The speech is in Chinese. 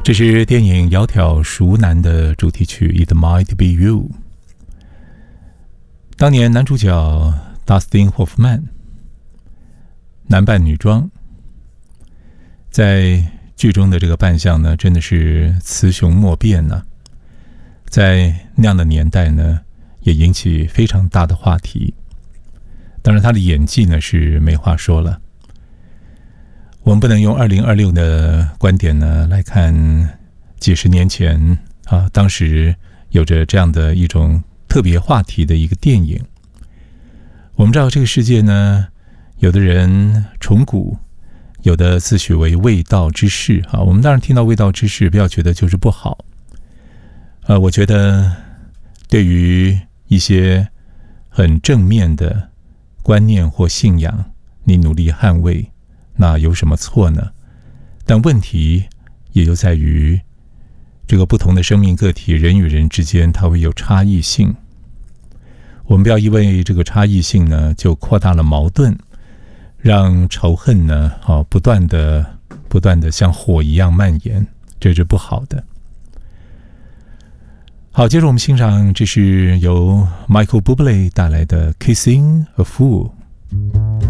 这是电影《窈窕淑男》的主题曲 It Might Be You。 当年男主角 Dustin Hoffman 男扮女装，在剧中的这个扮相呢，真的是雌雄莫辨呢。在那样的年代呢，也引起非常大的话题。当然他的演技呢是没话说了。我们不能用2026的观点呢来看几十年前当时有着这样的一种特别话题的一个电影。我们知道这个世界呢，有的人崇古，有的自诩为卫道之士我们当然听到卫道之士，不要觉得就是不好。我觉得对于一些很正面的观念或信仰，你努力捍卫，那有什么错呢？但问题也就在于这个不同的生命个体，人与人之间它会有差异性。我们不要因为这个差异性呢，就扩大了矛盾，让仇恨呢不断的像火一样蔓延，这是不好的。好，接着我们欣赏，这是由 Michael Bublé 带来的 Kissing a Fool。